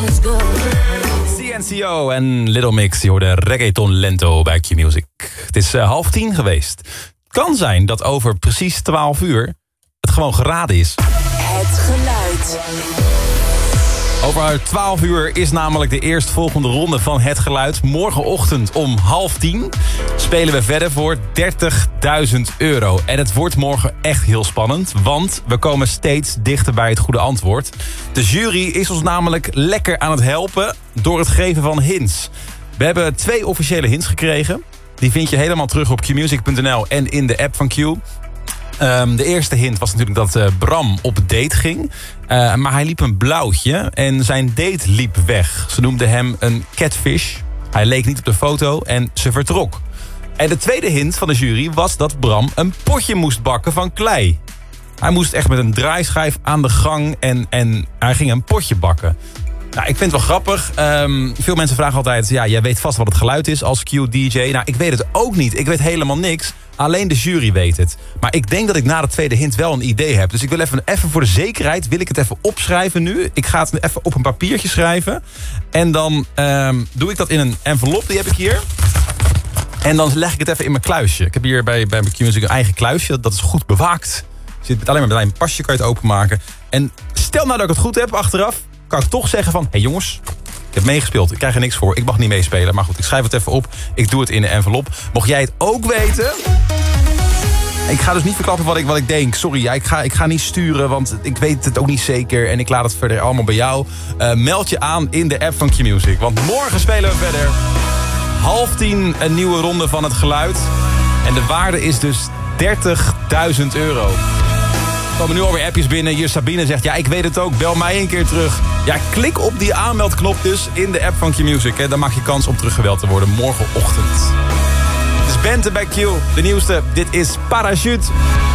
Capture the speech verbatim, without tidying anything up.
C N C O en Little Mix, je hoorde reggaeton lento bij Q-Music. Het is uh, half tien geweest. Het kan zijn dat over precies twaalf uur het gewoon geraden is. Het geluid. Over twaalf uur is namelijk de eerstvolgende ronde van Het Geluid. Morgenochtend om half tien spelen we verder voor dertigduizend euro. En het wordt morgen echt heel spannend, want we komen steeds dichter bij het goede antwoord. De jury is ons namelijk lekker aan het helpen door het geven van hints. We hebben twee officiële hints gekregen. Die vind je helemaal terug op q music punt n l en in de app van Q. Um, de eerste hint was natuurlijk dat uh, Bram op date ging. Uh, maar hij liep een blauwtje en zijn date liep weg. Ze noemden hem een catfish. Hij leek niet op de foto en ze vertrok. En de tweede hint van de jury was dat Bram een potje moest bakken van klei. Hij moest echt met een draaischijf aan de gang en, en hij ging een potje bakken. Nou, ik vind het wel grappig. Um, veel mensen vragen altijd, ja, jij weet vast wat het geluid is als Q-D J. Nou, ik weet het ook niet. Ik weet helemaal niks. Alleen de jury weet het. Maar ik denk dat ik na de tweede hint wel een idee heb. Dus ik wil even, even voor de zekerheid, wil ik het even opschrijven nu. Ik ga het even op een papiertje schrijven. En dan um, doe ik dat in een envelop, die heb ik hier. En dan leg ik het even in mijn kluisje. Ik heb hier bij, bij mijn Q-Music een eigen kluisje. Dat is goed bewaakt. Zit alleen maar bij een pasje, kan je het openmaken. En stel nou dat ik het goed heb achteraf, kan ik toch zeggen van, hé hey jongens, ik heb meegespeeld, ik krijg er niks voor, ik mag niet meespelen. Maar goed, ik schrijf het even op, ik doe het in de envelop. Mocht jij het ook weten, ik ga dus niet verklappen wat ik, wat ik denk. Sorry, ja, ik, ga, ik ga niet sturen, want ik weet het ook niet zeker. En ik laat het verder allemaal bij jou. Uh, meld je aan in de app van Q-Music. Want morgen spelen we verder. Half tien, een nieuwe ronde van Het Geluid. En de waarde is dus dertigduizend euro. Er komen nu alweer appjes binnen. Hier Sabine zegt, ja, ik weet het ook. Bel mij een keer terug. Ja, klik op die aanmeldknop dus in de app van Q-Music. Hè. Dan maak je kans om teruggebeld te worden morgenochtend. Het is Bente bij Q, de nieuwste. Dit is Parachute.